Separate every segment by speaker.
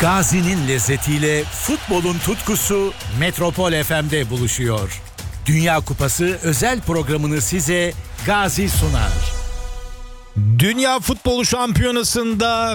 Speaker 1: Gazi'nin lezzetiyle futbolun tutkusu Metropol FM'de buluşuyor. Dünya Kupası özel programını size Gazi sunar.
Speaker 2: Dünya Futbol Şampiyonası'nda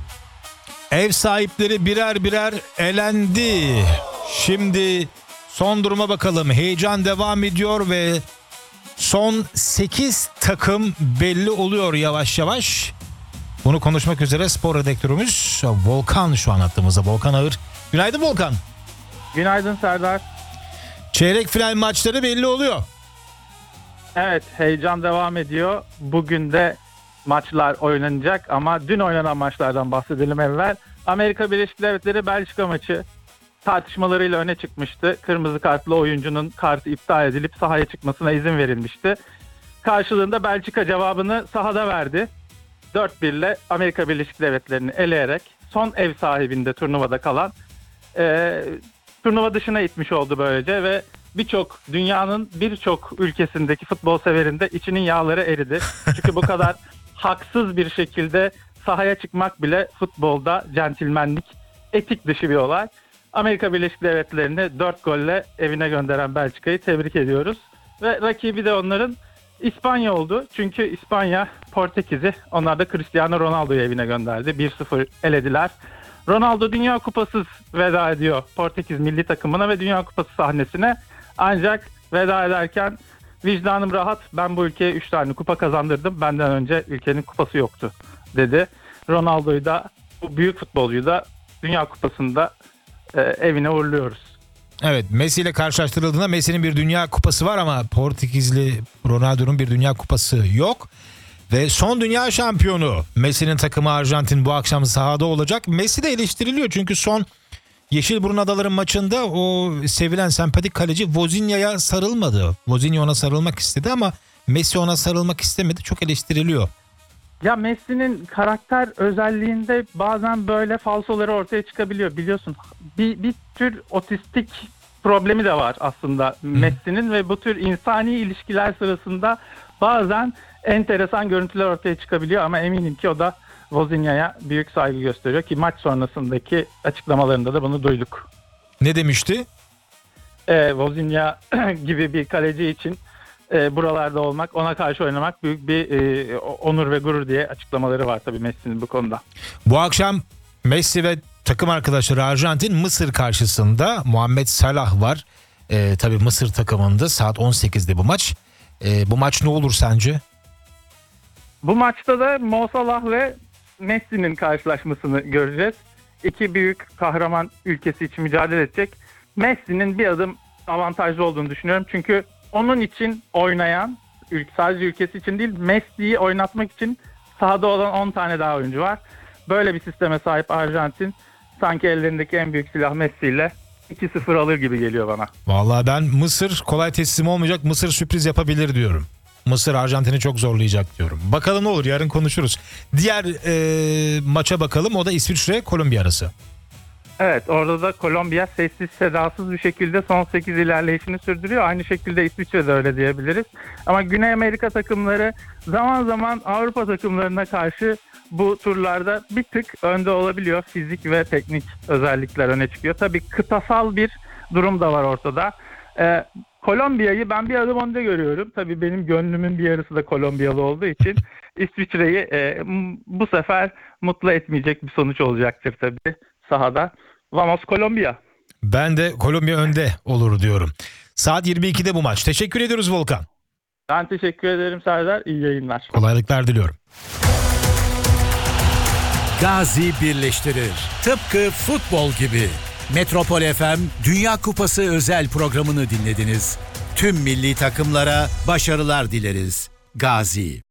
Speaker 2: ev sahipleri birer birer elendi. Şimdi son duruma bakalım. Heyecan devam ediyor ve son 8 takım belli oluyor yavaş yavaş. Bunu konuşmak üzere spor redaktörümüz Volkan şu an hattımızda. Volkan Ağır. Günaydın Volkan.
Speaker 3: Günaydın Serdar.
Speaker 2: Çeyrek final maçları belli oluyor.
Speaker 3: Evet, heyecan devam ediyor. Bugün de maçlar oynanacak ama dün oynanan maçlardan bahsedelim evvel. Amerika Birleşik Devletleri Belçika maçı tartışmalarıyla öne çıkmıştı. Kırmızı kartlı oyuncunun kartı iptal edilip sahaya çıkmasına izin verilmişti. Karşılığında Belçika cevabını sahada verdi. 4-1 ile Amerika Birleşik Devletleri'ni eleyerek son ev sahibinde turnuvada kalan turnuva dışına itmiş oldu böylece ve dünyanın birçok ülkesindeki futbol severinde içinin yağları eridi. Çünkü bu kadar haksız bir şekilde sahaya çıkmak bile futbolda centilmenlik, etik dışı bir olay. Amerika Birleşik Devletleri'ni 4 golle evine gönderen Belçika'yı tebrik ediyoruz. Ve rakibi de onların İspanya oldu. Çünkü İspanya Portekiz'i, onlar da Cristiano Ronaldo'yu evine gönderdi. 1-0 elediler. Ronaldo Dünya Kupasız veda ediyor Portekiz milli takımına ve Dünya Kupası sahnesine. Ancak veda ederken vicdanım rahat, ben bu ülkeye 3 tane kupa kazandırdım. Benden önce ülkenin kupası yoktu dedi. Ronaldo'yu da, bu büyük futbolcuyu da Dünya Kupası'nda evine uğurluyoruz.
Speaker 2: Evet, Messi ile karşılaştırıldığında Messi'nin bir Dünya Kupası var ama Portekizli Ronaldo'nun bir Dünya Kupası yok. Ve son dünya şampiyonu Messi'nin takımı Arjantin bu akşam sahada olacak. Messi de eleştiriliyor çünkü son Yeşilburun Adaları maçında o sevilen sempatik kaleci Wozniak'a sarılmadı. Wozniak ona sarılmak istedi ama Messi ona sarılmak istemedi. Çok eleştiriliyor.
Speaker 3: Ya Messi'nin karakter özelliğinde bazen böyle falsoları ortaya çıkabiliyor biliyorsun. Bir tür otistik problemi de var aslında Messi'nin ve bu tür insani ilişkiler sırasında bazen enteresan görüntüler ortaya çıkabiliyor ama eminim ki o da Wozniak'a büyük saygı gösteriyor ki maç sonrasındaki açıklamalarında da bunu duyduk.
Speaker 2: Ne demişti?
Speaker 3: Wozniak gibi bir kaleci için buralarda olmak, ona karşı oynamak büyük bir onur ve gurur diye açıklamaları var tabii Messi'nin bu konuda.
Speaker 2: Bu akşam Messi ve takım arkadaşları Arjantin Mısır karşısında. Muhammed Salah var. Tabii Mısır takımında saat 18'de bu maç. Bu maç ne olur sence?
Speaker 3: Bu maçta da Mo Salah ve Messi'nin karşılaşmasını göreceğiz. İki büyük kahraman ülkesi için mücadele edecek. Messi'nin bir adım avantajlı olduğunu düşünüyorum. Çünkü onun için oynayan, sadece ülkesi için değil, Messi'yi oynatmak için sahada olan 10 tane daha oyuncu var. Böyle bir sisteme sahip Arjantin sanki ellerindeki en büyük silah Messi ile 2-0 alır gibi geliyor bana.
Speaker 2: Vallahi ben Mısır kolay teslim olmayacak, Mısır sürpriz yapabilir diyorum. Mısır Arjantin'i çok zorlayacak diyorum. Bakalım ne olur, yarın konuşuruz. Diğer maça bakalım, o da İsviçre-Kolombiya arası.
Speaker 3: Evet, orada da Kolombiya sessiz sedasız bir şekilde son 8 ilerleyişini sürdürüyor. Aynı şekilde İsviçre de öyle diyebiliriz. Ama Güney Amerika takımları zaman zaman Avrupa takımlarına karşı bu turlarda bir tık önde olabiliyor. Fizik ve teknik özellikler öne çıkıyor. Tabii kıtasal bir durum da var ortada. Kolombiya'yı ben bir adım önde görüyorum. Tabii benim gönlümün bir yarısı da Kolombiyalı olduğu için İsviçre'yi bu sefer mutlu etmeyecek bir sonuç olacaktır tabii sahada. Vamos Kolombiya.
Speaker 2: Ben de Kolombiya önde olur diyorum. Saat 22'de bu maç. Teşekkür ediyoruz Volkan.
Speaker 3: Ben teşekkür ederim Serdar. İyi yayınlar.
Speaker 2: Kolaylıklar diliyorum.
Speaker 1: Gazi birleştirir. Tıpkı futbol gibi. Metropol FM Dünya Kupası özel programını dinlediniz. Tüm milli takımlara başarılar dileriz. Gazi.